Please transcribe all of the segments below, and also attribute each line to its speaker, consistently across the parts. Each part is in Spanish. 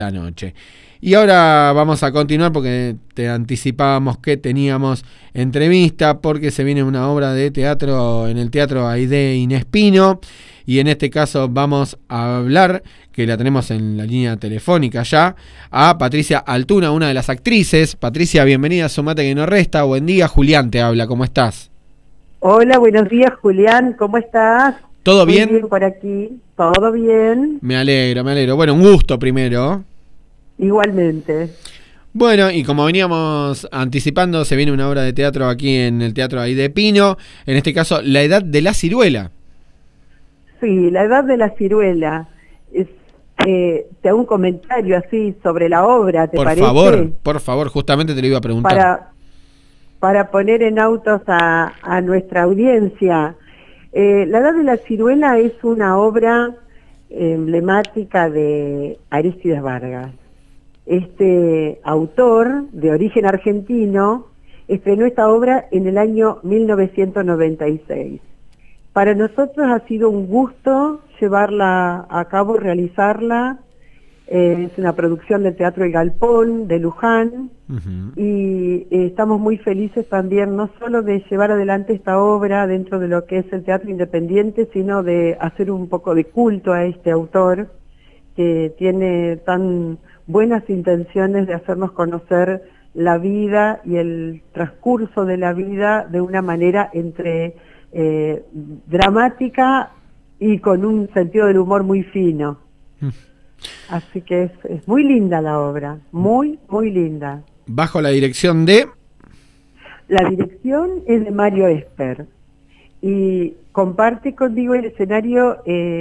Speaker 1: la noche. Y ahora vamos a continuar porque te anticipábamos que teníamos entrevista porque se viene una obra de teatro en el Teatro Aide Inespino y en este caso vamos a hablar, que la tenemos en la línea telefónica ya, a Patricia Altuna, una de las actrices. Patricia, bienvenida a Sumate que no resta. Buen día, Julián te habla, ¿cómo estás?
Speaker 2: Hola, buenos días, Julián, ¿cómo estás?
Speaker 1: ¿Todo bien?
Speaker 2: Muy bien por aquí, todo bien.
Speaker 1: Me alegro, me alegro. Bueno, un gusto primero.
Speaker 2: Igualmente.
Speaker 1: Bueno, y como veníamos anticipando, se viene una obra de teatro aquí en el Teatro Aide Pino, en este caso, La Edad de la Ciruela.
Speaker 2: Sí, La Edad de la Ciruela. Te hago un comentario así sobre la obra, ¿te parece?
Speaker 1: Por favor, justamente te lo iba a preguntar.
Speaker 2: Para poner en autos a nuestra audiencia. La Edad de la Ciruela es una obra emblemática de Arístides Vargas. Este autor, de origen argentino, estrenó esta obra en el año 1996. Para nosotros ha sido un gusto llevarla a cabo, realizarla. Es una producción del Teatro El Galpón, de Luján, y estamos muy felices también, no solo de llevar adelante esta obra dentro de lo que es el teatro independiente, sino de hacer un poco de culto a este autor, que tiene tan buenas intenciones de hacernos conocer la vida y el transcurso de la vida de una manera entre dramática y con un sentido del humor muy fino. Así que es muy linda la obra, muy, muy linda.
Speaker 1: Bajo la dirección de...
Speaker 2: La dirección es de Mario Esper y comparte conmigo el escenario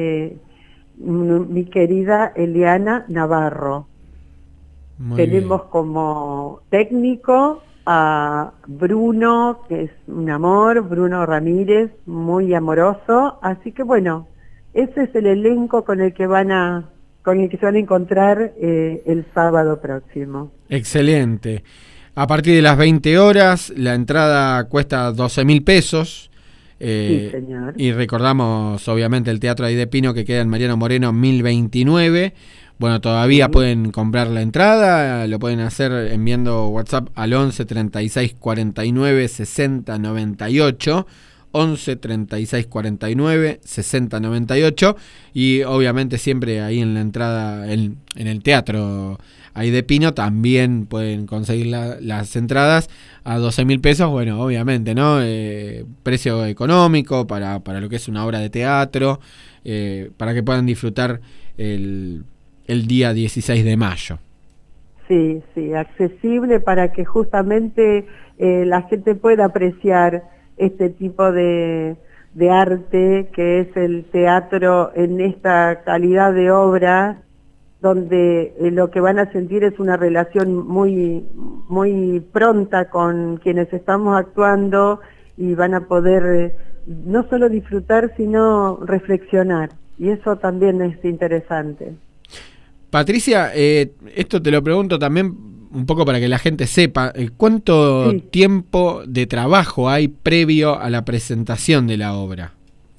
Speaker 2: mi querida Eliana Navarro. Tenemos como técnico a Bruno, que es un amor, Bruno Ramírez, muy amoroso, así que bueno, ese es el elenco con el que se van a encontrar el sábado próximo.
Speaker 1: Excelente. A partir de las 20 horas, la entrada cuesta 12.000 pesos.
Speaker 2: Sí, señor.
Speaker 1: Y recordamos, obviamente, el Teatro Aide Pino que queda en Mariano Moreno 1029. Bueno, todavía pueden comprar la entrada, lo pueden hacer enviando WhatsApp al 11 36 49 60 98. 11 36 49 60 98 y obviamente siempre ahí en la entrada en el Teatro Aide Pino también pueden conseguir las entradas a 12.000 pesos, bueno, obviamente, ¿no? Precio económico para lo que es una obra de teatro, para que puedan disfrutar el día 16 de mayo.
Speaker 2: Sí, accesible para que justamente la gente pueda apreciar este tipo de arte que es el teatro en esta calidad de obra, donde lo que van a sentir es una relación muy, muy pronta con quienes estamos actuando y van a poder no solo disfrutar, sino reflexionar. Y eso también es interesante.
Speaker 1: Patricia, esto te lo pregunto también un poco para que la gente sepa, ¿cuánto tiempo de trabajo hay previo a la presentación de la obra?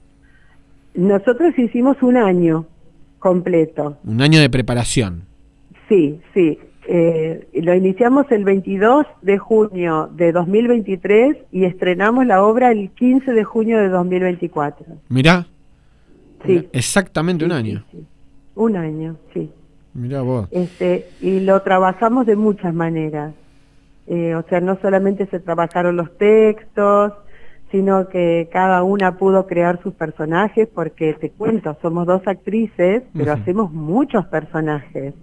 Speaker 2: Nosotros hicimos un año completo.
Speaker 1: Un año de preparación.
Speaker 2: Sí. Lo iniciamos el 22 de junio de 2023 y estrenamos la obra el 15 de junio de 2024.
Speaker 1: Mirá.
Speaker 2: Sí.
Speaker 1: Exactamente un año.
Speaker 2: Sí. Un año, sí.
Speaker 1: Mirá vos.
Speaker 2: Y lo trabajamos de muchas maneras. O sea, no solamente se trabajaron los textos, sino que cada una pudo crear sus personajes, porque te cuento, somos dos actrices, pero hacemos muchos personajes.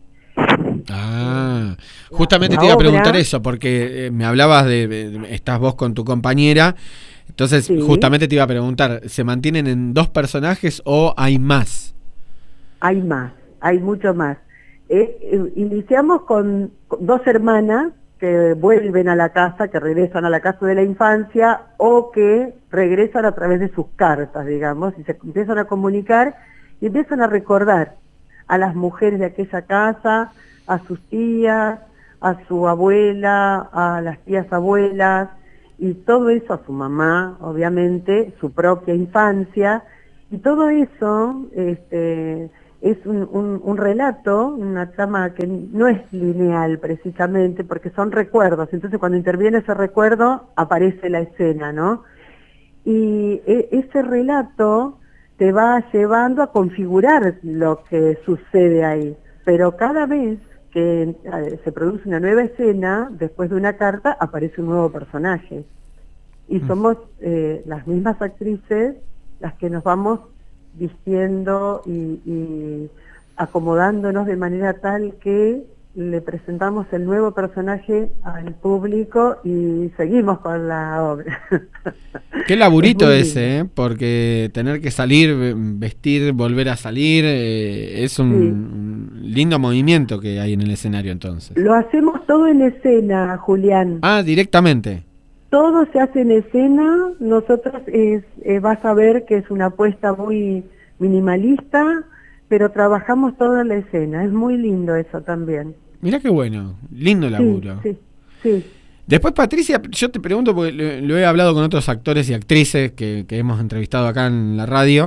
Speaker 1: Justamente te iba a preguntar eso, porque me hablabas estás vos con tu compañera, entonces justamente te iba a preguntar, ¿se mantienen en dos personajes o hay más?
Speaker 2: Hay más. Hay mucho más. Iniciamos con dos hermanas que vuelven a la casa, que regresan a la casa de la infancia o que regresan a través de sus cartas, digamos, y se empiezan a comunicar y empiezan a recordar a las mujeres de aquella casa, a sus tías, a su abuela, a las tías abuelas, y todo eso, a su mamá, obviamente, su propia infancia, y todo eso es un relato, una trama que no es lineal precisamente, porque son recuerdos. Entonces cuando interviene ese recuerdo, aparece la escena, ¿no? Y ese relato te va llevando a configurar lo que sucede ahí. Pero cada vez que se produce una nueva escena, después de una carta, aparece un nuevo personaje. Y somos las mismas actrices las que nos vamos vistiendo y acomodándonos de manera tal que le presentamos el nuevo personaje al público y seguimos con la obra.
Speaker 1: Qué laburito ese, ¿eh? Porque tener que salir, vestir, volver a salir, es un lindo movimiento que hay en el escenario entonces.
Speaker 2: Lo hacemos todo en escena, Julián.
Speaker 1: Ah, directamente.
Speaker 2: Todo se hace en escena. Nosotros vas a ver que es una apuesta muy minimalista, pero trabajamos toda la escena. Es muy lindo eso también.
Speaker 1: Mirá qué bueno, lindo laburo.
Speaker 2: Sí.
Speaker 1: Después, Patricia, yo te pregunto, porque lo he hablado con otros actores y actrices que hemos entrevistado acá en la radio.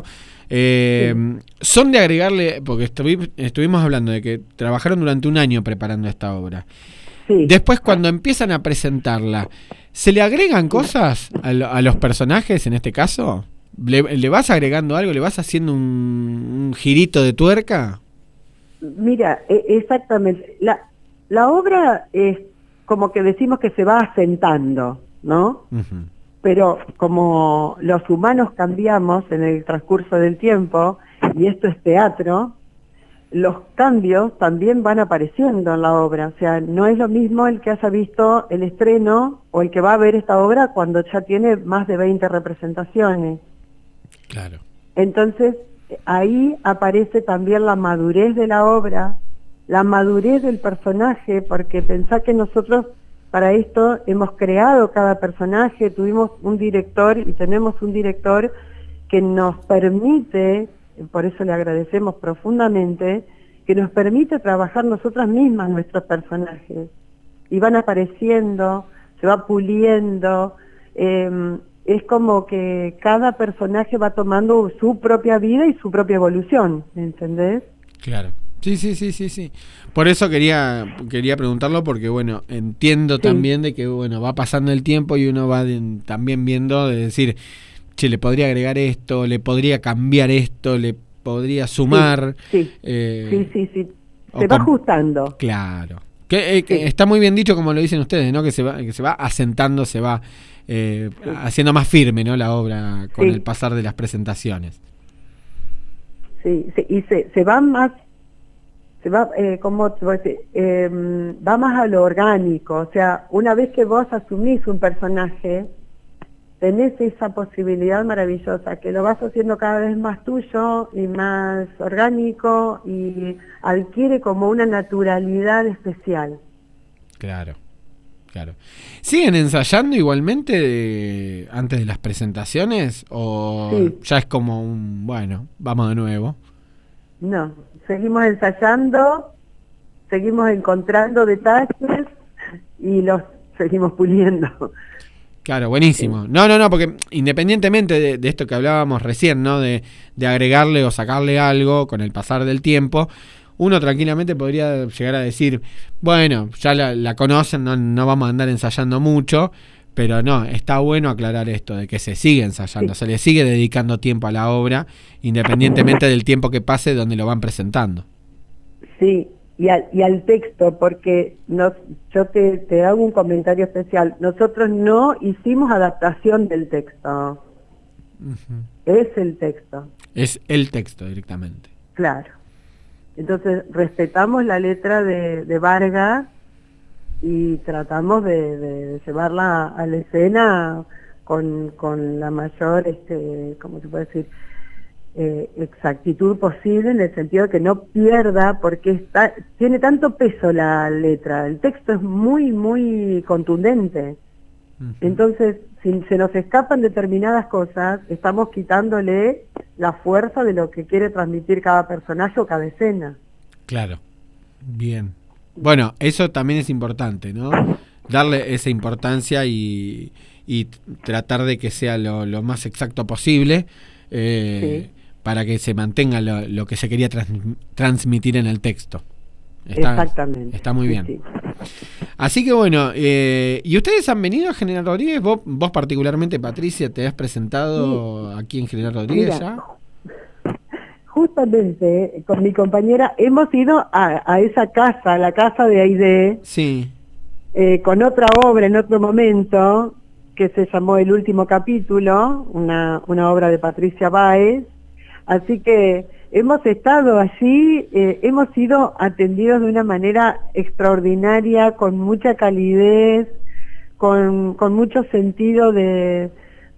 Speaker 1: Son de agregarle, porque estuvimos hablando de que trabajaron durante un año preparando esta obra.
Speaker 2: Sí.
Speaker 1: Después, cuando empiezan a presentarla, ¿se le agregan cosas a los personajes en este caso? ¿Le vas agregando algo? ¿Le vas haciendo un girito de tuerca?
Speaker 2: Mira, exactamente. La obra es como que decimos que se va asentando, ¿no? Uh-huh. Pero como los humanos cambiamos en el transcurso del tiempo, y esto es teatro, los cambios también van apareciendo en la obra. O sea, no es lo mismo el que haya visto el estreno o el que va a ver esta obra cuando ya tiene más de 20 representaciones.
Speaker 1: Claro.
Speaker 2: Entonces, ahí aparece también la madurez de la obra, la madurez del personaje, porque pensá que nosotros para esto hemos creado cada personaje, tuvimos un director y tenemos un director que nos permite, por eso le agradecemos profundamente, que nos permite trabajar nosotras mismas nuestros personajes. Y van apareciendo, se va puliendo, es como que cada personaje va tomando su propia vida y su propia evolución, ¿entendés?
Speaker 1: Claro. Sí. Por eso quería preguntarlo, porque bueno, entiendo también de que bueno, va pasando el tiempo y uno va también viendo de decir, che, le podría agregar esto, le podría cambiar esto, le podría sumar.
Speaker 2: Sí. Se va ajustando.
Speaker 1: Claro. Que está muy bien dicho, como lo dicen ustedes, ¿no? Que se va asentando, se va haciendo más firme, ¿no? La obra con el pasar de las presentaciones. Sí,
Speaker 2: y se va más, ¿cómo te voy a decir? Va más a lo orgánico. O sea, una vez que vos asumís un personaje, tenés esa posibilidad maravillosa, que lo vas haciendo cada vez más tuyo y más orgánico y adquiere como una naturalidad especial.
Speaker 1: Claro. ¿Siguen ensayando igualmente antes de las presentaciones o ya es como bueno, vamos de nuevo?
Speaker 2: No, seguimos ensayando, seguimos encontrando detalles y los seguimos puliendo.
Speaker 1: Claro, buenísimo. No, porque independientemente de esto que hablábamos recién, ¿no? De agregarle o sacarle algo con el pasar del tiempo, uno tranquilamente podría llegar a decir, bueno, ya la conocen, no vamos a andar ensayando mucho, pero no, está bueno aclarar esto, de que se sigue ensayando, se le sigue dedicando tiempo a la obra, independientemente del tiempo que pase donde lo van presentando. Sí.
Speaker 2: Y al texto, porque yo te hago un comentario especial. Nosotros no hicimos adaptación del texto. Uh-huh. Es el texto.
Speaker 1: Es el texto directamente.
Speaker 2: Claro. Entonces respetamos la letra de Vargas y tratamos de llevarla a la escena con la mayor, ¿cómo se puede decir? Exactitud posible, en el sentido de que no pierda, porque tiene tanto peso la letra, el texto es muy, muy contundente. Uh-huh. Entonces, si se nos escapan determinadas cosas, estamos quitándole la fuerza de lo que quiere transmitir cada personaje o cada escena.
Speaker 1: Claro, bien. Bueno, eso también es importante, ¿no? Darle esa importancia y tratar de que sea lo más exacto posible. para que se mantenga lo que se quería transmitir en el texto.
Speaker 2: Exactamente.
Speaker 1: Está muy bien.
Speaker 2: Sí.
Speaker 1: Así que bueno, ¿y ustedes han venido a General Rodríguez? Vos particularmente, Patricia, ¿te has presentado aquí en General Rodríguez?
Speaker 2: Mira, ya? Justamente con mi compañera hemos ido a esa casa, la casa de Aide,
Speaker 1: sí.
Speaker 2: Con otra obra en otro momento, que se llamó El Último Capítulo, una obra de Patricia Báez. Así que hemos estado allí, hemos sido atendidos de una manera extraordinaria, con mucha calidez, con mucho sentido del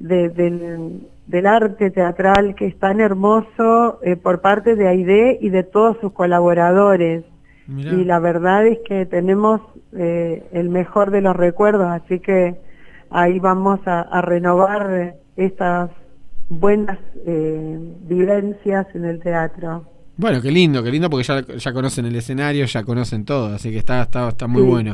Speaker 2: arte teatral, que es tan hermoso por parte de Aide y de todos sus colaboradores. Mirá. Y la verdad es que tenemos el mejor de los recuerdos, así que ahí vamos a renovar estas buenas vivencias en el teatro.
Speaker 1: Bueno, qué lindo, porque ya conocen el escenario, ya conocen todo, así que está muy bueno.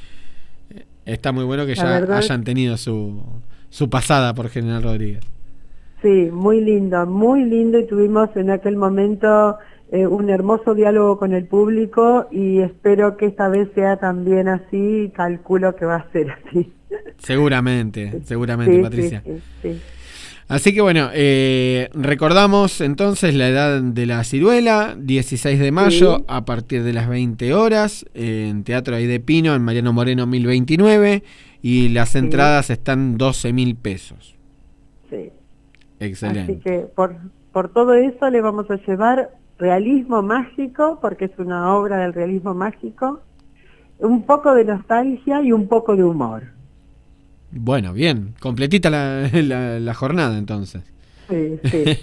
Speaker 1: Está muy bueno que ya hayan tenido su pasada por General Rodríguez.
Speaker 2: Sí, muy lindo, y tuvimos en aquel momento un hermoso diálogo con el público, y espero que esta vez sea también así, calculo que va a ser así. Seguramente,
Speaker 1: sí, Patricia.
Speaker 2: Sí.
Speaker 1: Así que bueno, recordamos entonces la edad de la ciruela, 16 de mayo, a partir de las 20 horas, en Teatro Aide Pino, en Mariano Moreno 1029, y las entradas están 12.000 pesos.
Speaker 2: Sí.
Speaker 1: Excelente.
Speaker 2: Así que por todo eso le vamos a llevar realismo mágico, porque es una obra del realismo mágico, un poco de nostalgia y un poco de humor.
Speaker 1: Bueno, bien, completita la jornada entonces.
Speaker 2: Sí.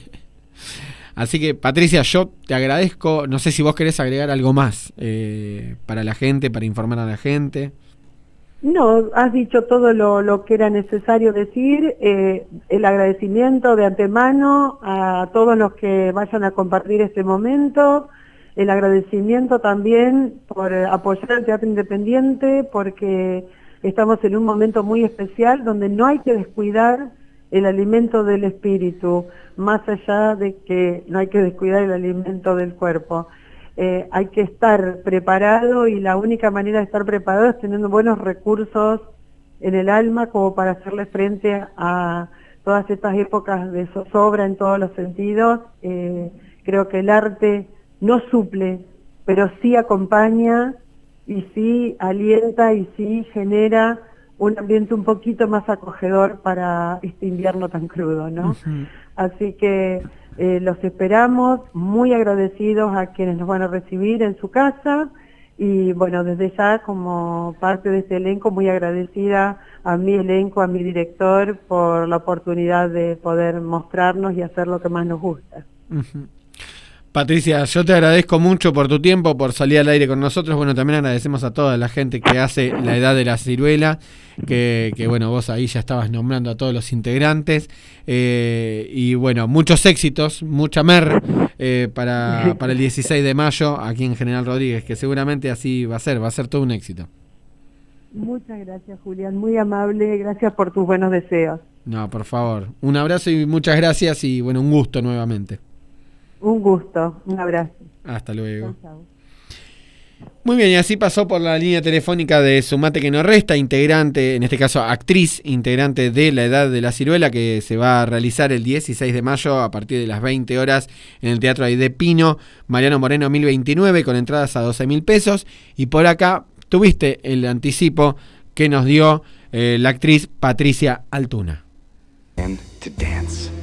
Speaker 1: Así que, Patricia, yo te agradezco. No sé si vos querés agregar algo más para la gente, para informar a la gente.
Speaker 2: No, has dicho todo lo que era necesario decir. El agradecimiento de antemano a todos los que vayan a compartir este momento. El agradecimiento también por apoyar el teatro independiente, porque estamos en un momento muy especial donde no hay que descuidar el alimento del espíritu, más allá de que no hay que descuidar el alimento del cuerpo. Hay que estar preparado, y la única manera de estar preparado es teniendo buenos recursos en el alma como para hacerle frente a todas estas épocas de zozobra en todos los sentidos. Creo que el arte no suple, pero sí acompaña, y sí alienta, y sí genera un ambiente un poquito más acogedor para este invierno tan crudo, ¿no? Uh-huh. Así que los esperamos, muy agradecidos a quienes nos van a recibir en su casa, y bueno, desde ya, como parte de este elenco, muy agradecida a mi elenco, a mi director, por la oportunidad de poder mostrarnos y hacer lo que más nos gusta.
Speaker 1: Uh-huh. Patricia, yo te agradezco mucho por tu tiempo, por salir al aire con nosotros. Bueno, también agradecemos a toda la gente que hace La Edad de la Ciruela, que bueno, vos ahí ya estabas nombrando a todos los integrantes. Y bueno, muchos éxitos, mucha para el 16 de mayo aquí en General Rodríguez, que seguramente así va a ser todo un éxito.
Speaker 2: Muchas gracias, Julián, muy amable, gracias por tus buenos deseos.
Speaker 1: No, por favor, un abrazo y muchas gracias, y bueno, un gusto nuevamente.
Speaker 2: Un gusto, un abrazo.
Speaker 1: Hasta luego. Chau. Muy bien, y así pasó por la línea telefónica de Sumate que no resta, integrante, en este caso actriz, integrante de La Edad de la Ciruela, que se va a realizar el 16 de mayo a partir de las 20 horas en el Teatro Aide Pino, Mariano Moreno 1029, con entradas a 12.000 pesos. Y por acá tuviste el anticipo que nos dio la actriz Patricia Altuna.